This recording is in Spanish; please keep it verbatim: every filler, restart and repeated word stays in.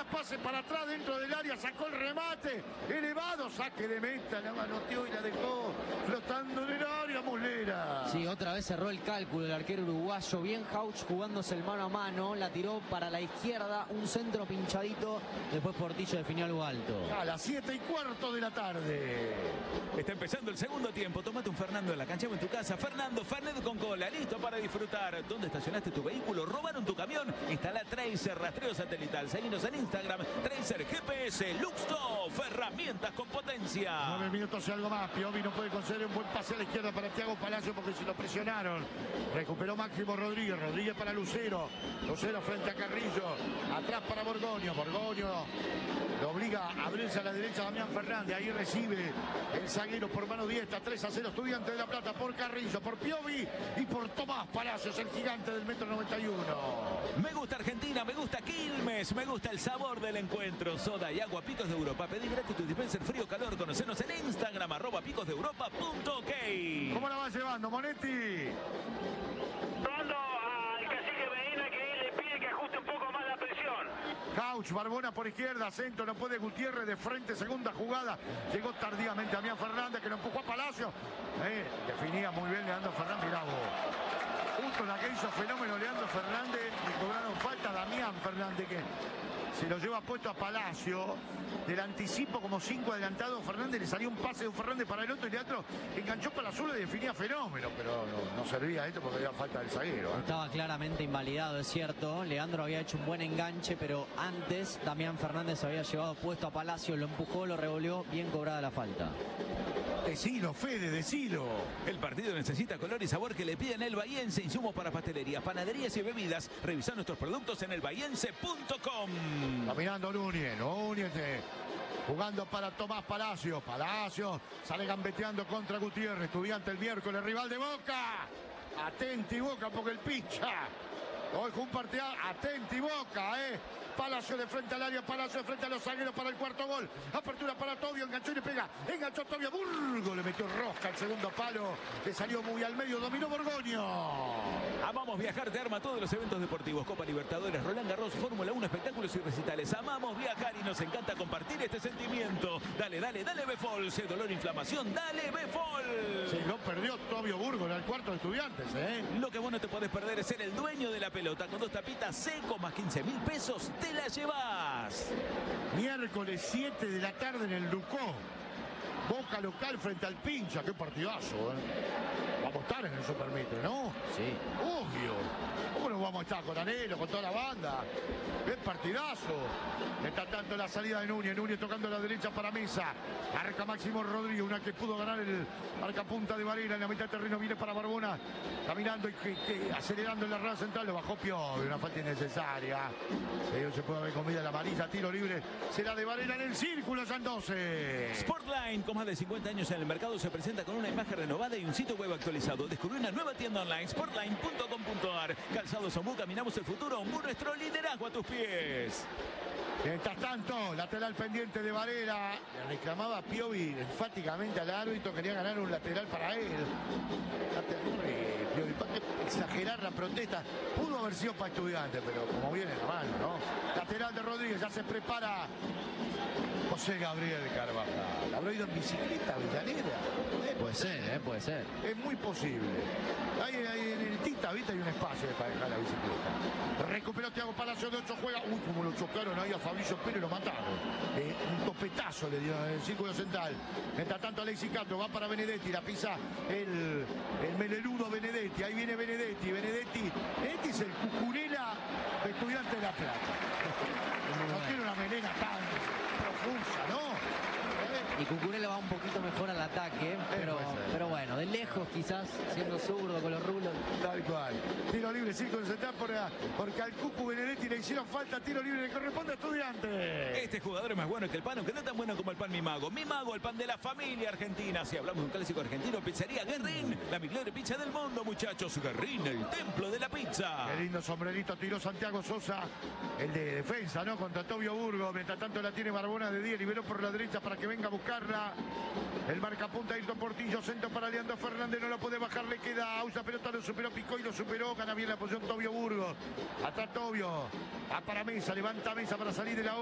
atrás, pase para atrás dentro del área, sacó el remate, elevado, saque de meta, la manoteó y la dejó flotando en el área, Muslera. Sí, otra vez cerró el cálculo el arquero uruguayo, bien Hauch jugándose el mano a mano, la tiró para la izquierda, un centro pinchadito, después Portillo definió algo alto. A las siete y cuarto de la tarde. Está empezando el segundo tiempo, tomate un Fernando en la cancha o en tu casa. Fernando, Fernet con cola, listo para disfrutar. ¿Dónde estacionaste tu vehículo? ¿Robaron tu camión? Instala Tracer, rastreo satelital. Seguinos en Instagram, Tracer G P S, Luxtop, herramientas con potencia. Nueve minutos y algo más. Piovi no puede conseguir un buen pase a la izquierda para Thiago Palacio porque se lo presionaron. Recuperó Máximo Rodríguez. Rodríguez para Lucero. Lucero frente a Carrillo. Atrás para Borgoño. Borgoño lo obliga a abrirse a la derecha Damián Fernández. Ahí recibe el zaguero por mano diestra. tres a cero Estudiante de La Plata por Carrillo, por Piovi y por Tomás Palacios, el gigante del metro noventa y uno. Me gusta Argentina, me gusta Quilmes, me gusta el sabor del encuentro. Soda y agua Picos de Europa. Pedí gratis tu dispenser frío calor. Conocenos en Instagram, arroba picos de europa punto ok. ¿Cómo la va llevando, Monetti? Tomando al cacique Medina, que le pide que ajuste un poco más la presión. Hauch, Barbona por izquierda, centro, no puede Gutiérrez de frente, segunda jugada. Llegó tardíamente Damián Fernández que lo empujó a Palacio. Eh, definía muy bien Leandro Fernández, mirá vos. Justo la que hizo fenómeno Leandro Fernández, le cobraron falta a Damián Fernández que se lo lleva puesto a Palacio. Del anticipo como cinco adelantado Fernández, le salió un pase de un Fernández para el otro y Leandro enganchó para la azul y definía fenómeno, pero no, no servía esto porque había falta del zaguero. ¿eh? Estaba claramente invalidado, es cierto. Leandro había hecho un buen enganche, pero antes Damián Fernández había llevado puesto a Palacio, lo empujó, lo revolvió, bien cobrada la falta. Decilo, Fede, decilo. El partido necesita color y sabor que le piden el bahiense. Insumos para pastelerías, panaderías y bebidas. Revisa nuestros productos en el bahiense punto com. Caminando Núñez, Núñez eh, jugando para Tomás Palacio. Palacio sale gambeteando contra Gutiérrez. Estudiante el miércoles, rival de Boca. Atenti Boca porque el pincha. Hoy fue un partido, atenti Boca, eh. Palacio de frente al área, Palacio de frente a los zagueros para el cuarto gol. Apertura para Tobio, enganchó y le pega. Enganchó Tobio, Burgo, le metió rosca al segundo palo. Le salió muy al medio, dominó Borgoño. Amamos viajar, te arma todos los eventos deportivos. Copa Libertadores, Roland Garros, Fórmula uno, espectáculos y recitales. Amamos viajar y nos encanta compartir este sentimiento. Dale, dale, dale Befol. Si dolor, inflamación, dale Befol. Sí, no perdió Tobio Burgo, era el cuarto de Estudiantes, eh. Lo que vos no te podés perder es ser el dueño de la pelota. Con dos tapitas seco más quince mil pesos, te la llevas. Miércoles siete de la tarde en el Lucó. Boca local frente al Pincha. Qué partidazo, ¿eh? Vamos a estar en el Supermitre, ¿no? Sí. Obvio. ¿Cómo no vamos a estar con Anelo, con toda la banda? ¡Qué partidazo! Está tanto la salida de Núñez. Núñez tocando a la derecha para Mesa. Arca Máximo Rodríguez, una que pudo ganar el marcapunta de Varela. En la mitad de terreno viene para Barbona. Caminando y que, que, acelerando en la raya central. Lo bajó Piovi, una falta innecesaria. Pero se puede haber comida la amarilla. Tiro libre. Será de Varela en el círculo, ya en doce. Sportline, con más de cincuenta años en el mercado, se presenta con una imagen renovada y un sitio web actualizado. Descubrí una nueva tienda online, sportline punto com punto ar. Calzados Ombú, caminamos el futuro. Ombú, nuestro liderazgo a tus pies. Mientras tanto, lateral pendiente de Varela. Le reclamaba a Piovi enfáticamente al árbitro. Quería ganar un lateral para él. Lateral, Piovi, para exagerar la protesta. Pudo haber sido para Estudiantes, pero como viene la mano, ¿no? Lateral de Rodríguez, ya se prepara José Gabriel Carvajal. ¿Habrá ido en bicicleta Avellaneda? Eh, Puede ser, eh, puede ser. Es muy posible. Ahí, ahí en el Tita, ¿viste? Hay un espacio para dejar la bicicleta. Recuperó Thiago Palacio de ocho, juega. Uy, como lo chocaron ahí a Fabricio Pérez, lo mataron. Eh, un topetazo le dio en el círculo central. Mientras tanto, Alexis Castro va para Benedetti, la pisa el, el meleludo Benedetti. Ahí viene Benedetti. Benedetti, Benedetti es el Cucurella de Estudiante de La Plata. No tiene una melena tan profusa, ¿no? Y Cucurella va un poquito mejor al ataque, pero, pero bueno, de lejos quizás, siendo zurdo con los rulos. Tal cual. Tiro libre, círculo central por, porque al Cucu Benedetti le hicieron falta. Tiro libre, le corresponde a Estudiantes. Este jugador es más bueno que el pan, aunque no tan bueno como el pan Mi Mago. Mi Mago, el pan de la familia argentina. Si hablamos de un clásico argentino, pizzería Guerrín. La mejor pizza del mundo, muchachos. Guerrín, el templo de la pizza. Qué lindo sombrerito tiró Santiago Sosa, el de defensa, ¿no? Contra Tobio Burgo. Mientras tanto la tiene Barbona de diez, liberó por la derecha para que venga a buscarla. El marcapunta Ayrton Portillo, centro para Leandro Fernández, no lo puede bajar, le queda a usa pelota, lo superó Picó y lo superó, gana bien la posición Tobio Burgos. Atrás Tobio, va para Mesa, levanta Mesa para salir de la